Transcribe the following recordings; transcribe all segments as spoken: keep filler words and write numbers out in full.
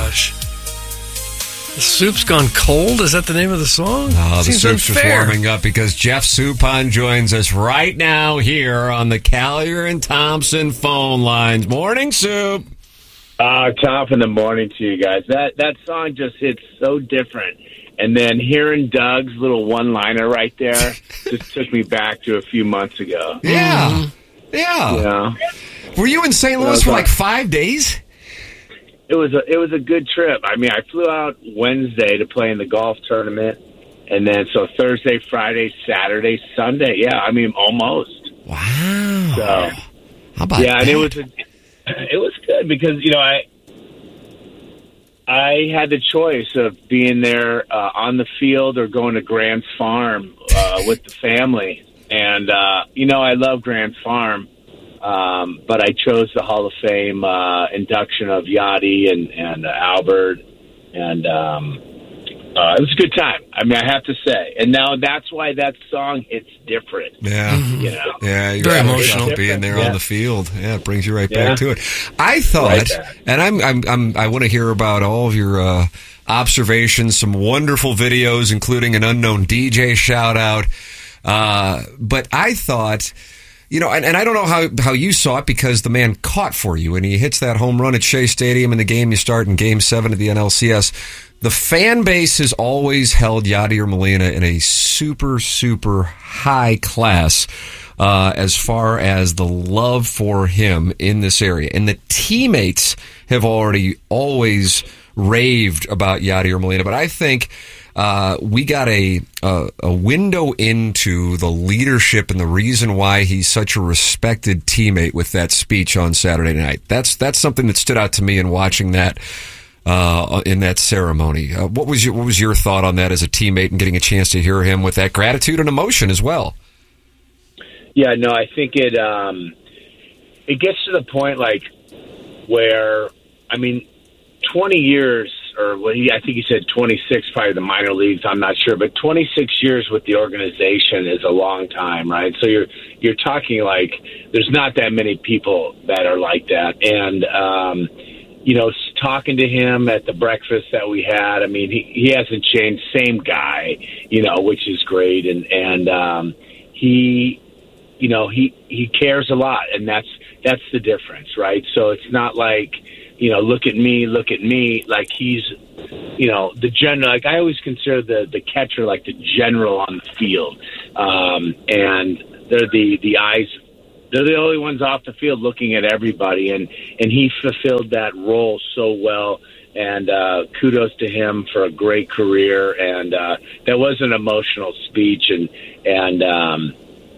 gosh. The Soup's Gone Cold? Is that the name of the song? Oh, the Seems Soup's just unfair. warming up because Jeff Suppan joins us right now here on the Callier and Thompson phone lines. Morning, Soup. Uh, top in the morning to you guys. That that song just hits so different. And then hearing Doug's little one-liner right there just took me back to a few months ago. Yeah. Mm-hmm. Yeah. You know? Were you in Saint Louis for like five days? It was a it was a good trip. I mean, I flew out Wednesday to play in the golf tournament, and then so Thursday, Friday, Saturday, Sunday. Yeah, I mean, almost. Wow. So, how about yeah, that? and it was a, it was good because you know I I had the choice of being there uh, on the field or going to Grant's Farm uh, with the family, and uh, you know I love Grant's Farm. Um, but I chose the Hall of Fame uh, induction of Yachty and, and uh, Albert, and um, uh, it was a good time. I mean, I have to say. And now that's why that song hits different. Yeah. You know? Yeah, you're Very right. emotional. Being there Yeah. on the field. Yeah, it brings you right Yeah. back to it. I thought, Right back. and I'm, I'm, I'm, I want to hear about all of your uh, observations, some wonderful videos, including an unknown D J shout out. Uh, but I thought, you know, and, and I don't know how, how you saw it because the man caught for you and he hits that home run at Shea Stadium in the game you start in Game seven of the N L C S. The fan base has always held Yadier Molina in a super, super high class uh, as far as the love for him in this area. And the teammates have already always raved about Yadier Molina. But I think uh, we got a, a a window into the leadership and the reason why he's such a respected teammate with that speech on Saturday night. That's that's something that stood out to me in watching that uh, in that ceremony. Uh, what was your what was your thought on that as a teammate and getting a chance to hear him with that gratitude and emotion as well? Yeah, no, I think it um, it gets to the point like where I mean, twenty years. Or what he, I think he said twenty-six, probably the minor leagues. I'm not sure, but twenty-six years with the organization is a long time, right? So you're you're talking like there's not that many people that are like that, and um, you know, talking to him at the breakfast that we had. I mean, he he hasn't changed, same guy, you know, which is great, and and um, he, you know, he he cares a lot, and that's that's the difference, right? So it's not like, you know, look at me, look at me, like he's, you know, the general, like I always consider the, the catcher like the general on the field. Um, and they're the, the eyes, they're the only ones off the field looking at everybody. And, and he fulfilled that role so well. And uh, kudos to him for a great career. And uh, that was an emotional speech. And, and um,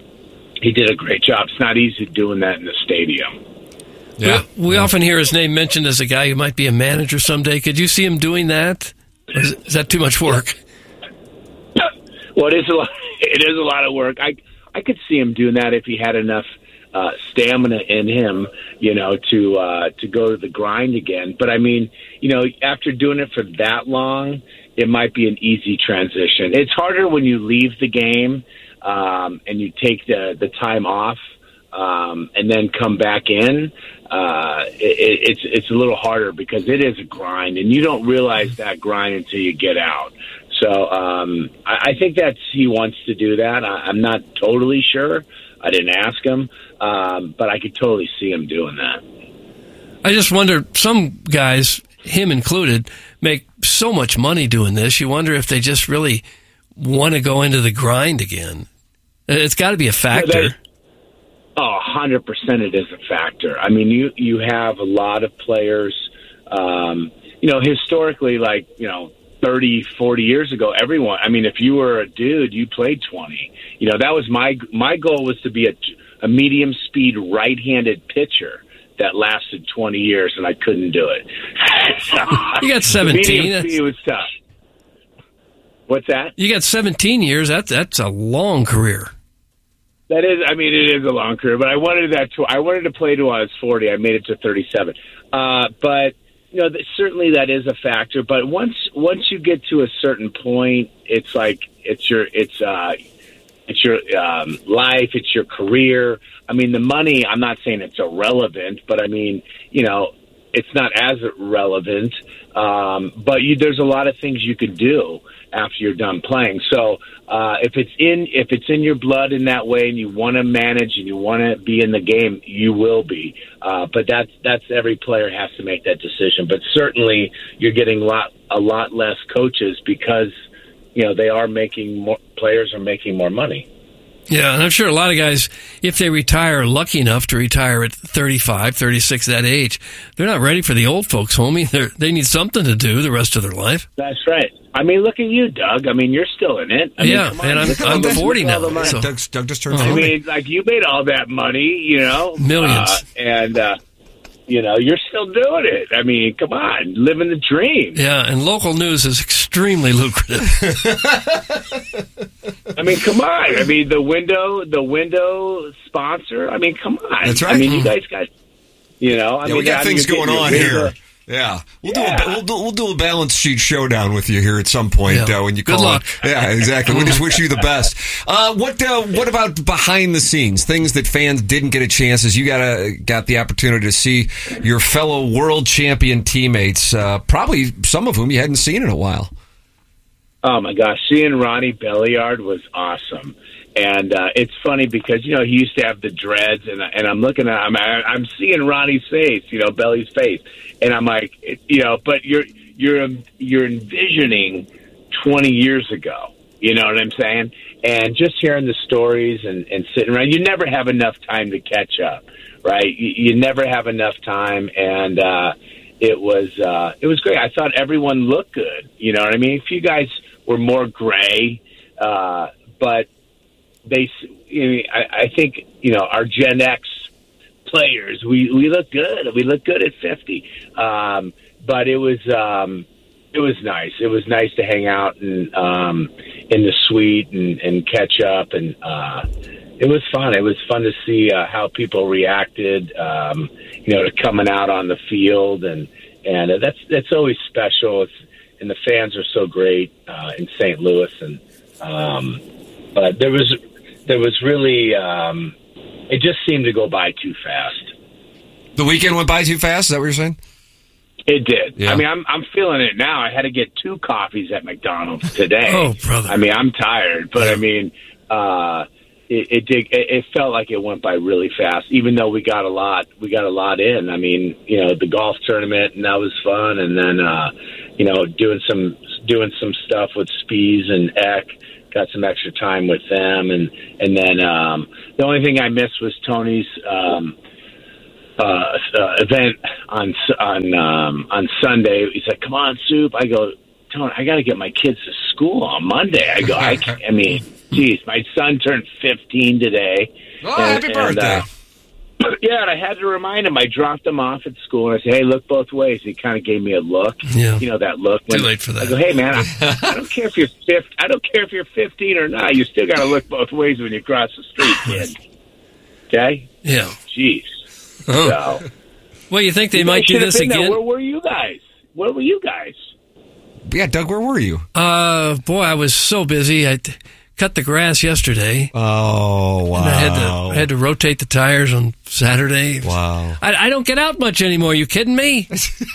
he did a great job. It's not easy doing that in the stadium. Yeah. We, we often hear his name mentioned as a guy who might be a manager someday. Could you see him doing that? Or is, is that too much work? Well, it is a lot. It is a lot of work. I I could see him doing that if he had enough uh, stamina in him, you know, to uh, to go to the grind again. But I mean, you know, after doing it for that long, it might be an easy transition. It's harder when you leave the game um, and you take the the time off. Um, and then come back in, uh, it, it's it's a little harder because it is a grind, and you don't realize that grind until you get out. So um, I, I think that's he wants to do that. I, I'm not totally sure. I didn't ask him, um, but I could totally see him doing that. I just wonder, some guys, him included, make so much money doing this. You wonder if they just really want to go into the grind again. It's got to be a factor. Yeah, Oh, one hundred percent it is a factor. I mean, you, you have a lot of players, um, you know, historically, like, you know, thirty, forty years ago, everyone, I mean, if you were a dude, you played twenty. You know, that was my my goal was to be a, a medium-speed right-handed pitcher that lasted twenty years, and I couldn't do it. So, you got seventeen. Medium speed was tough. What's that? You got seventeen years. That's, that's a long career. That is, I mean, it is a long career, but I wanted that to, I wanted to play till I was forty. I made it to thirty-seven. Uh, but, you know, certainly that is a factor. But once, once you get to a certain point, it's like, it's your, it's, uh, it's your, um, life, it's your career. I mean, the money, I'm not saying it's irrelevant, but I mean, you know, it's not as relevant. Um, but you, there's a lot of things you could do after you're done playing. So uh, if it's in if it's in your blood in that way, and you want to manage and you want to be in the game, you will be. Uh, but that's that's every player has to make that decision. But certainly, you're getting a lot a lot less coaches because you know they are making more. Players are making more money. Yeah, and I'm sure a lot of guys, if they retire, are lucky enough to retire at thirty-five, thirty-six, that age, they're not ready for the old folks, homie. They're, they need something to do the rest of their life. That's right. I mean, look at you, Doug. I mean, you're still in it. I yeah, mean, on, and I'm, I'm forty now. So. Doug, Doug just turned Uh-huh. I forty. mean, like, you made all that money, you know. Millions. Uh, and, uh, you know, you're still doing it. I mean, come on, living the dream. Yeah, and local news is extremely lucrative. I mean, come on. I mean, the window, the window sponsor. I mean, come on. That's right. I mean, you guys got, you know. I Yeah, mean, we got I things mean, going you're on getting here. your- Yeah, we'll Yeah. do a, we'll do we'll do a balance sheet showdown with you here at some point Yeah. uh, when you Good call. luck. It. Yeah, exactly. We just wish you the best. Uh, what uh, what about behind the scenes things that fans didn't get a chance? As you got a, got the opportunity to see your fellow world champion teammates, uh, probably some of whom you hadn't seen in a while. Oh my gosh, seeing Ronnie Belliard was awesome. And uh, it's funny because, you know, he used to have the dreads, and, and I'm looking at, I'm, I'm seeing Ronnie's face, you know, Belly's face, and I'm like, you know, but you're you're you're envisioning twenty years ago, you know what I'm saying? And just hearing the stories and, and sitting around, you never have enough time to catch up, right? You, you never have enough time, and uh, it was uh, it was great. I thought everyone looked good, you know what I mean? A few guys were more gray, uh, but. They, you know, I, I think, you know, our Gen X players, we, we look good. We look good at fifty. Um, but it was, um, it was nice. It was nice to hang out and, um, in the suite and, and catch up. And, uh, it was fun. It was fun to see, uh, how people reacted, um, you know, to coming out on the field. And, and uh, that's, that's always special. It's, and the fans are so great, uh, in Saint Louis. And, um, but there was, There was really, um, it just seemed to go by too fast. The weekend went by too fast. Is that what you're saying? It did. Yeah. I mean, I'm I'm feeling it now. I had to get two coffees at McDonald's today. Oh, brother. I mean, I'm tired, but I mean, uh, it, it did. It, it felt like it went by really fast. Even though we got a lot, we got a lot in. I mean, you know, the golf tournament, and that was fun, and then uh, you know, doing some doing some stuff with Spies and Eck. Got some extra time with them, and and then um, the only thing I missed was Tony's um, uh, uh, event on on um, on Sunday. He's like, "Come on, Soup." I go, Tony, I got to get my kids to school on Monday. I go, I, can't, I mean, geez, my son turned fifteen today. Oh, happy birthday! And, uh, yeah, and I had to remind him. I dropped him off at school, and I said, "Hey, look both ways." He kind of gave me a look. Yeah. You know that look. When, Too late for that. I go, "Hey, man, I, I don't care if you're fifth. I don't care if you're fifteen or not. You still got to look both ways when you cross the street, kid." Okay. Yeah. Jeez. Oh. So, Well, you think they you might guys do should have this been there. again? Where were you guys? Where were you guys? Yeah, Doug, where were you? Uh, boy, I was so busy. I t- cut the grass yesterday. Oh, wow. And I had to I had to rotate the tires on Saturday. Wow. I, I don't get out much anymore. Are you kidding me?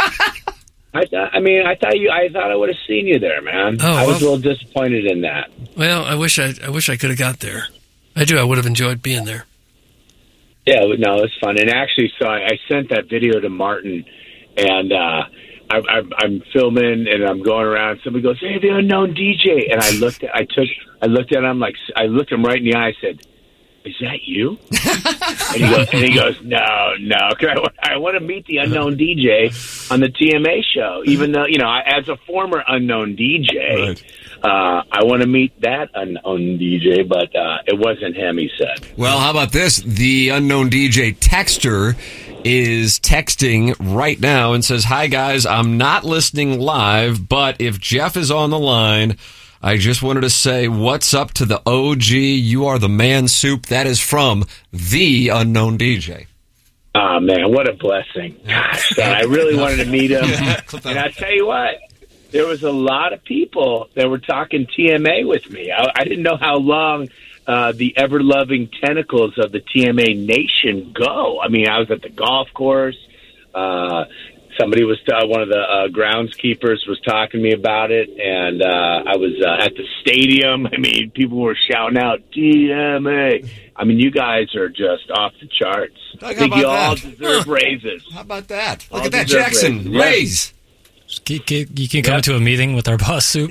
I thought. I mean, I thought you. I thought I would have seen you there, man. Oh, I was well. a little disappointed in that. Well, I wish I I wish I could have got there. I do. I would have enjoyed being there. Yeah, no, it was fun. And actually, so I, I sent that video to Martin, and uh, I, I, I'm filming, and I'm going around. Somebody goes, "Hey, the unknown D J," and I looked. At, I took. I looked at him like I looked him right in the eye. I said, "Is that you?" and, he goes, and he goes, "No, no. 'Cause I, want- I want to meet the unknown D J on the T M A show. Even though, you know, as a former unknown D J, Right. uh, I want to meet that unknown D J, but uh, it wasn't him." He said. Well, how about this? The unknown D J texter is texting right now and says, "Hi, guys. I'm not listening live, but if Jeff is on the line, I just wanted to say what's up to the O G. You are the man, Soup." That is from the unknown D J. Oh, man, what a blessing. Gosh, man, I really wanted to meet him. And I tell you what, there was a lot of people that were talking T M A with me. I, I didn't know how long uh, the ever-loving tentacles of the T M A nation go. I mean, I was at the golf course. Uh, somebody was uh, one of the uh, groundskeepers was talking to me about it, and uh, I was uh, at the stadium. I mean, people were shouting out T M A. I mean, you guys are just off the charts. How I think you all that? deserve raises. How about that? Look All at that, deserve Jackson. raises. Yeah. Raise. You can come Yeah. to a meeting with our boss, Soup.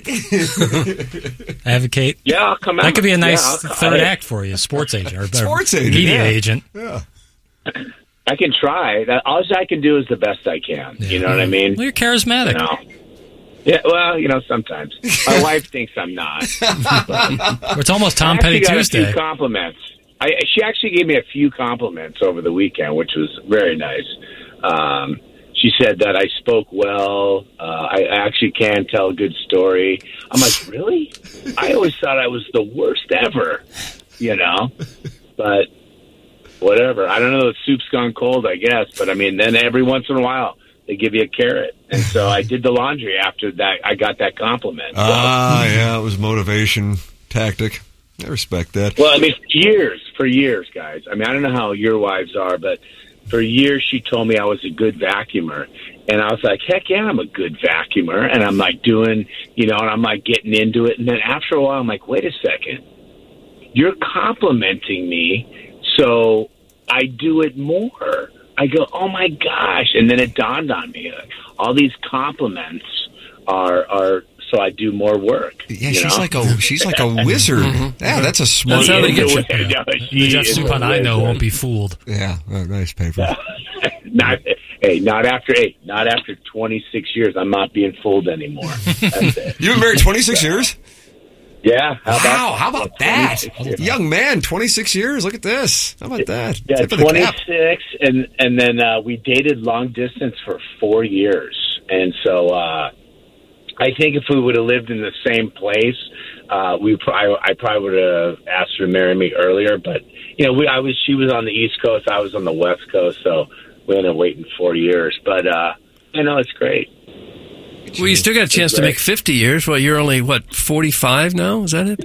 Advocate. Yeah, I'll come out. That could be a nice Yeah, I'll- third I- act for you, sports agent or, or Sports agent, media yeah. agent. Yeah. I can try. That all I can do is the best I can. You know what I mean? Well, you're charismatic. You know? Yeah. Well, you know, sometimes my wife thinks I'm not. It's almost Tom I actually Petty got Tuesday. A few compliments. I, she actually gave me a few compliments over the weekend, which was very nice. Um, she said that I spoke well. Uh, I actually can tell a good story. I'm like, really? I always thought I was the worst ever, you know? But whatever. I don't know. The soup's gone cold, I guess. But, I mean, then every once in a while, they give you a carrot. And so I did the laundry after that. I got that compliment. So- Ah, yeah, it was motivation tactic. I respect that. Well, I mean, for years, for years, guys. I mean, I don't know how your wives are, but for years she told me I was a good vacuumer. And I was like, heck yeah, I'm a good vacuumer. And I'm like doing, you know, and I'm like getting into it. And then after a while, I'm like, wait a second. You're complimenting me, so I do it more. I go, oh my gosh. And then it dawned on me, like, all these compliments are, are, so I do more work. Yeah, you she's know? like a she's like a wizard. Yeah, that's a smart. That's how they get you. No, she The Jeff is a Suppan I know wizard. won't be fooled. Yeah, oh, nice paper. not hey, not after hey, not after twenty-six years. I'm not being fooled anymore. That's it. You've been married twenty-six years? Yeah. How Wow, about, how about that? twenty-six years. Young man, twenty-six years. Look at this. How about that? Yeah, Tip of the cap. twenty-six, and and then uh, we dated long distance for four years, and so uh, I think if we would have lived in the same place, uh, we probably I probably would have asked her to marry me earlier. But you know, we I was she was on the East Coast, I was on the West Coast, so we ended up waiting four years. But uh, I know it's great. Well, you still got a chance to Right. make fifty years. Well, you're only, what, forty-five now? Is that it?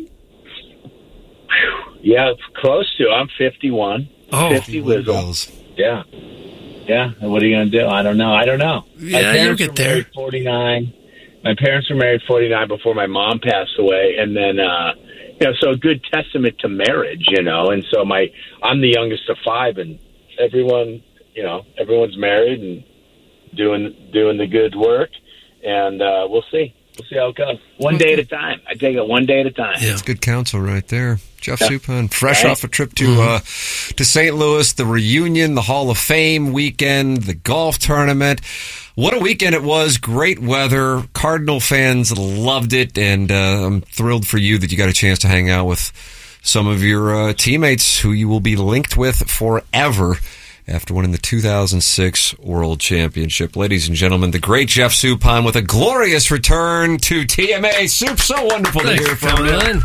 Yeah, close to. I'm fifty-one. Oh, fifty was Bells. yeah, yeah. And what are you going to do? I don't know. I don't know. Yeah, My parents you'll get were there. married forty-nine. My parents were married forty-nine before my mom passed away, and then uh, you know, so a good testament to marriage, you know. And so my, I'm the youngest of five, and everyone, you know, everyone's married and doing doing the good work, and uh, we'll see. We'll see how it goes. One day at a time. I take it one day at a time. Yeah. That's good counsel right there. Jeff Yeah. Suppan, fresh Right. off a trip to uh, to Saint Louis, the reunion, the Hall of Fame weekend, the golf tournament. What a weekend it was. Great weather. Cardinal fans loved it, and uh, I'm thrilled for you that you got a chance to hang out with some of your uh, teammates who you will be linked with forever after winning the two thousand six World Championship. Ladies and gentlemen, the great Jeff Suppan with a glorious return to T M A. Soup, so wonderful Thanks to hear for from coming you. on.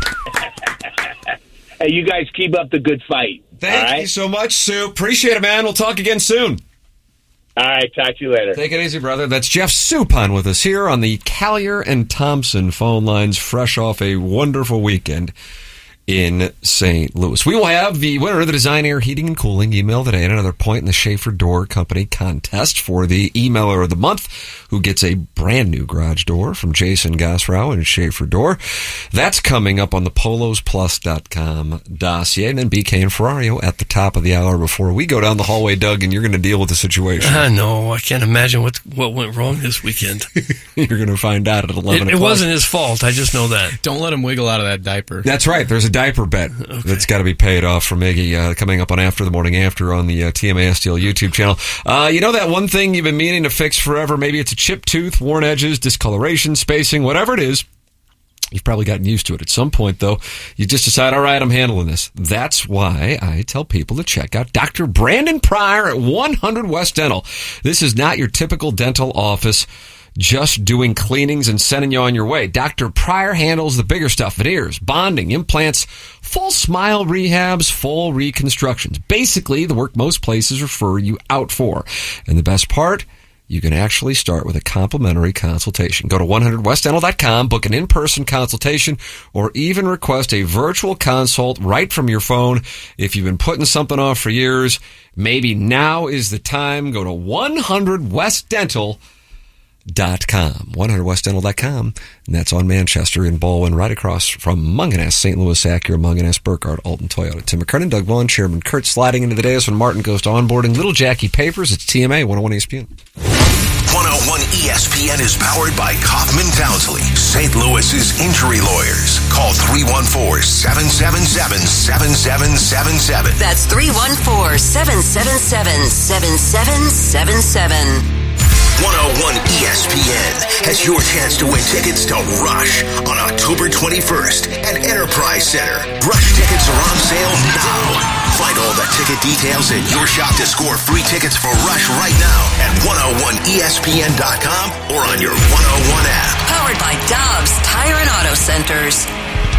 Hey, you guys keep up the good fight. Thank all right? you so much, Sue. Appreciate it, man. We'll talk again soon. All right, talk to you later. Take it easy, brother. That's Jeff Suppan with us here on the Callier and Thompson phone lines, fresh off a wonderful weekend in Saint Louis. We will have the winner of the Design Air Heating and Cooling email today at another point in the Schaefer Door Company contest for the emailer of the month, who gets a brand new garage door from Jason Gosrow and Schaefer Door. That's coming up on the polos plus dot com dossier. And then B K and Ferrario at the top of the hour before we go down the hallway, Doug, and you're going to deal with the situation. I know. I can't imagine what what went wrong this weekend. You're going to find out at eleven It, it o'clock. wasn't his fault. I just know that. Don't let him wiggle out of that diaper. That's right. There's a diaper bet that's got to be paid off for Miggy uh, coming up on After the Morning After on the uh, T M A S T L YouTube channel. Uh, you know that one thing you've been meaning to fix forever? Maybe it's a chipped tooth, worn edges, discoloration, spacing, whatever it is. You've probably gotten used to it. At some point, though, you just decide, all right, I'm handling this. That's why I tell people to check out Doctor Brandon Pryor at one hundred West Dental. This is not your typical dental office just doing cleanings and sending you on your way. Doctor Pryor handles the bigger stuff: veneers, bonding, implants, full smile rehabs, full reconstructions. Basically, the work most places refer you out for. And the best part, you can actually start with a complimentary consultation. Go to one hundred west dental dot com, book an in-person consultation, or even request a virtual consult right from your phone. If you've been putting something off for years, maybe now is the time. Go to one hundred west dental dot com. one hundred west dental dot com. And that's on Manchester in Baldwin, right across from Munganess, Saint Louis Acura, Munganess, Burkhardt, Alton Toyota. Tim McKernan, Doug Vaughn, Chairman Kurt, sliding into the days when Martin goes to onboarding Little Jackie Papers. It's T M A one oh one E S P N. one oh one E S P N is powered by Kaufman Townsley, Saint Louis's injury lawyers. Call three one four, seven seven seven, seven seven seven seven. That's three one four, seven seven seven, seven seven seven seven. one oh one E S P N has your chance to win tickets to Rush on October twenty-first at Enterprise Center. Rush tickets are on sale now. Find all the ticket details and your shot to score free tickets for Rush right now at one oh one E S P N dot com or on your one oh one app. Powered by Dobbs Tire and Auto Centers.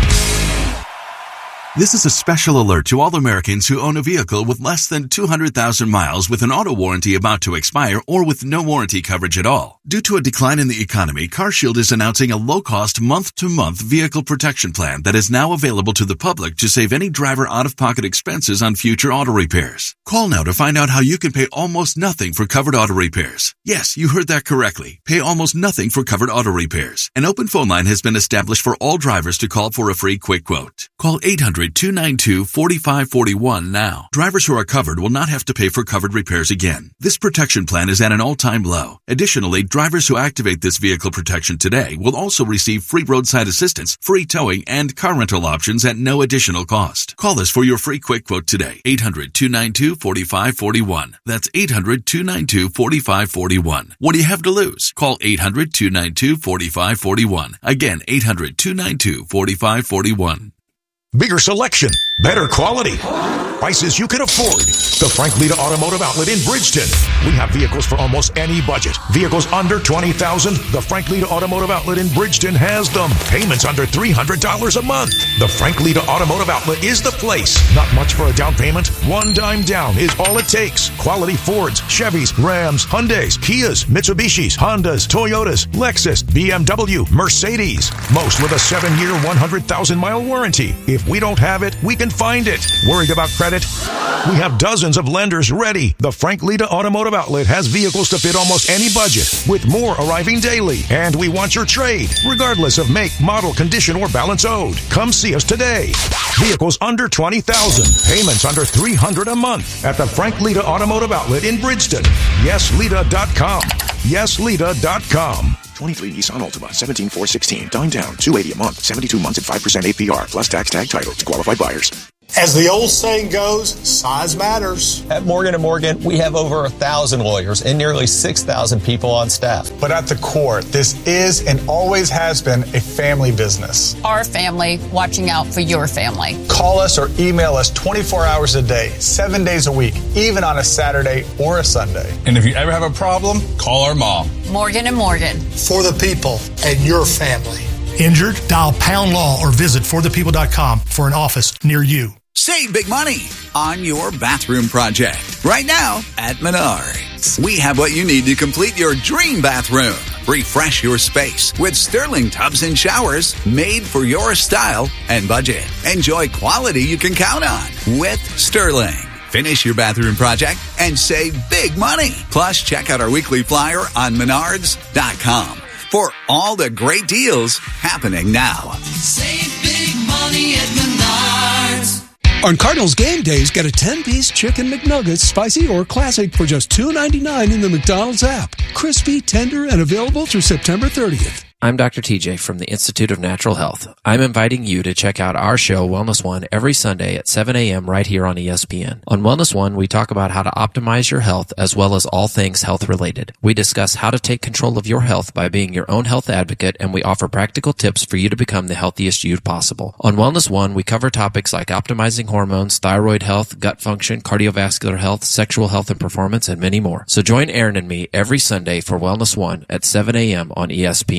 This is a special alert to all Americans who own a vehicle with less than two hundred thousand miles with an auto warranty about to expire or with no warranty coverage at all. Due to a decline in the economy, CarShield is announcing a low-cost month-to-month vehicle protection plan that is now available to the public to save any driver out-of-pocket expenses on future auto repairs. Call now to find out how you can pay almost nothing for covered auto repairs. Yes, you heard that correctly. Pay almost nothing for covered auto repairs. An open phone line has been established for all drivers to call for a free quick quote. Call eight hundred, two nine two, four five four one now. Drivers who are covered will not have to pay for covered repairs again. This protection plan is at an all-time low. Additionally, drivers who activate this vehicle protection today will also receive free roadside assistance, free towing, and car rental options at no additional cost. Call us for your free quick quote today. eight hundred, two nine two, four five four one. That's eight hundred, two nine two, four five four one. What do you have to lose? Call eight hundred, two nine two, four five four one. Again, eight hundred, two nine two, four five four one. Bigger selection, better quality, prices you can afford. The Frank Lita Automotive Outlet in Bridgeton. We have vehicles for almost any budget. Vehicles under twenty thousand dollars. The Frank Lita Automotive Outlet in Bridgeton has them. Payments under three hundred dollars a month. The Frank Lita Automotive Outlet is the place. Not much for a down payment. One dime down is all it takes. Quality Fords, Chevys, Rams, Hyundais, Kias, Mitsubishis, Hondas, Toyotas, Lexus, B M W, Mercedes. Most with a seven-year, one hundred thousand mile warranty. If we don't have it, we can find it. Worried about credit? We have dozens of lenders ready. The Frank Lita Automotive Outlet has vehicles to fit almost any budget, with more arriving daily. And we want your trade, regardless of make, model, condition, or balance owed. Come see us today. Vehicles under twenty thousand dollars. Payments under three hundred dollars a month at the Frank Lita Automotive Outlet in Bridgeton. yes lita dot com. yes lita dot com. twenty-three Nissan Altima, seventeen four sixteen. Dime down, two hundred eighty a month, seventy-two months at five percent A P R, plus tax tag title to qualified buyers. As the old saying goes, size matters. At Morgan and Morgan, we have over a thousand lawyers and nearly six thousand people on staff. But at the core, this is and always has been a family business. Our family watching out for your family. Call us or email us twenty-four hours a day, seven days a week, even on a Saturday or a Sunday. And if you ever have a problem, call our mom. Morgan and Morgan. For the people and your family. Injured? Dial Pound Law or visit for the people dot com for an office near you. Save big money on your bathroom project. Right now at Menards. We have what you need to complete your dream bathroom. Refresh your space with Sterling tubs and showers made for your style and budget. Enjoy quality you can count on with Sterling. Finish your bathroom project and save big money. Plus, check out our weekly flyer on menards dot com for all the great deals happening now. Save big money at Menards. On Cardinals game days, get a ten-piece chicken McNuggets, spicy or classic, for just two ninety-nine in the McDonald's app. Crispy, tender, and available through September thirtieth. I'm Doctor T J from the Institute of Natural Health. I'm inviting you to check out our show, Wellness One, every Sunday at seven a.m. right here on E S P N. On Wellness One, we talk about how to optimize your health as well as all things health-related. We discuss how to take control of your health by being your own health advocate, and we offer practical tips for you to become the healthiest you possible. On Wellness One, we cover topics like optimizing hormones, thyroid health, gut function, cardiovascular health, sexual health and performance, and many more. So join Aaron and me every Sunday for Wellness One at seven a.m. on E S P N.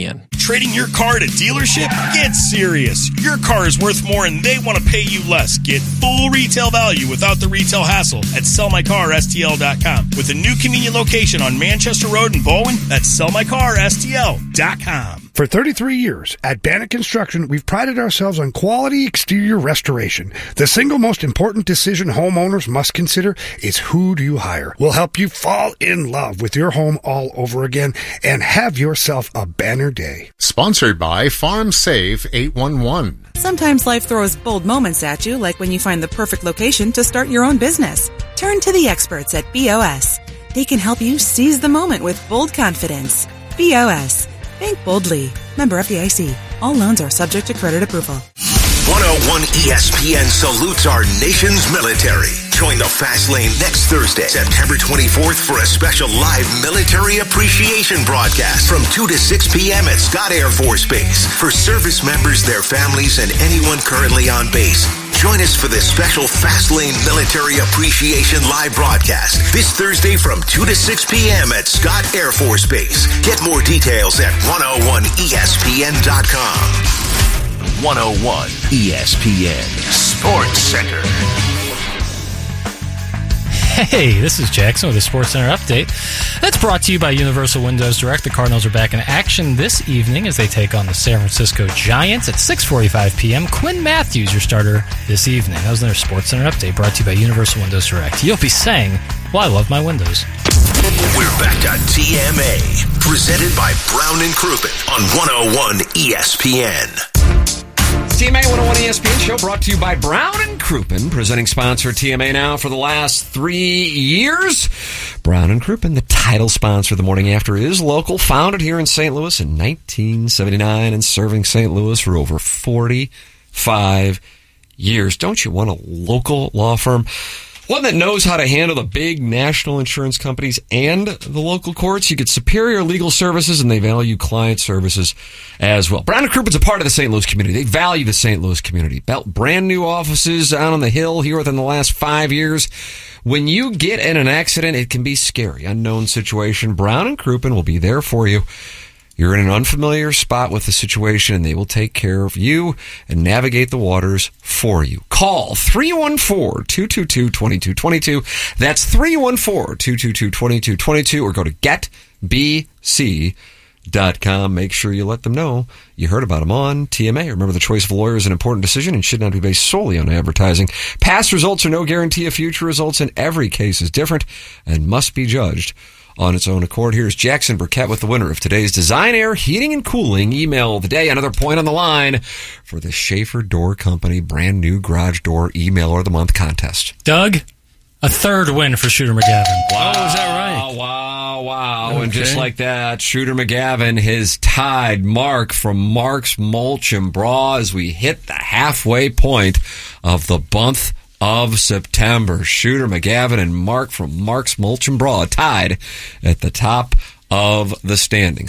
trading your car at a dealership? Get serious. Your car is worth more and they want to pay you less. Get full retail value without the retail hassle at sell my car S T L dot com. With a new convenient location on Manchester Road in Bowen, that's sell my car S T L dot com. For thirty-three years, at Bannock Construction, we've prided ourselves on quality exterior restoration. The single most important decision homeowners must consider is who do you hire. We'll help you fall in love with your home all over again and have yourself a banner day. Sponsored by Farm Save eight one one. Sometimes life throws bold moments at you, like when you find the perfect location to start your own business. Turn to the experts at B O S. They can help you seize the moment with bold confidence. B O S. Bank boldly. Member F D I C. All loans are subject to credit approval. one oh one E S P N salutes our nation's military. Join the Fast Lane next Thursday, September twenty-fourth, for a special live military appreciation broadcast from two to six p.m. at Scott Air Force Base. For service members, their families, and anyone currently on base, join us for this special Fast Lane Military Appreciation live broadcast this Thursday from two to six p.m. at Scott Air Force Base. Get more details at one oh one E S P N dot com. one oh one E S P N Sports Center. Hey, this is Jackson with the Sports Center update. That's brought to you by Universal Windows Direct. The Cardinals are back in action this evening as they take on the San Francisco Giants at six forty-five p.m. Quinn Matthews, your starter this evening. That was their Sports Center update brought to you by Universal Windows Direct. You'll be saying, well, I love my windows. We're back to T M A, presented by Brown and Crouppen on one oh one E S P N. T M A one oh one E S P N show brought to you by Brown and Crouppen, presenting sponsor T M A now for the last three years. Brown and Crouppen, the title sponsor of the Morning After, is local, founded here in Saint Louis in nineteen seventy-nine and serving Saint Louis for over forty-five years. Don't you want a local law firm? One that knows how to handle the big national insurance companies and the local courts. You get superior legal services, and they value client services as well. Brown and Crouppen's a part of the Saint Louis community. They value the Saint Louis community. Built brand new offices out on the hill here within the last five years. When you get in an accident, it can be scary. Unknown situation. Brown and Crouppen will be there for you. You're in an unfamiliar spot with the situation, and they will take care of you and navigate the waters for you. Call three one four, two two two, two two two two. That's three one four, two two two, two two two two, or go to get b c dot com. Make sure you let them know you heard about them on T M A. Remember, the choice of a lawyer is an important decision and should not be based solely on advertising. Past results are no guarantee of future results, and every case is different and must be judged on its own accord. Here's Jackson Burkett with the winner of today's Design Air Heating and Cooling Email of the Day. Another point on the line for the Schaefer Door Company brand new garage door Emailer of the Month contest. Doug, a third win for Shooter McGavin. Wow, oh, is that right? Wow, wow. Okay. And just like that, Shooter McGavin has tied Mark from Mark's Mulch and Bra as we hit the halfway point of the month of September. Shooter McGavin and Mark from Mark's Mulch and Bra tied at the top of the standings.